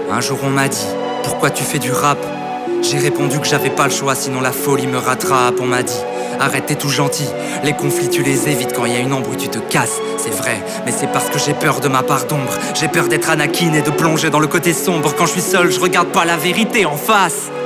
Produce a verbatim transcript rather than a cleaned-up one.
Un jour on m'a dit, pourquoi tu fais du rap? J'ai répondu que j'avais pas le choix, sinon la folie me rattrape. On m'a dit, arrête, t'es tout gentil, les conflits tu les évites, quand y a une embrouille tu te casses. C'est vrai, mais c'est parce que j'ai peur de ma part d'ombre. J'ai peur d'être Anakin et de plonger dans le côté sombre. Quand je suis seul, je regarde pas la vérité en face.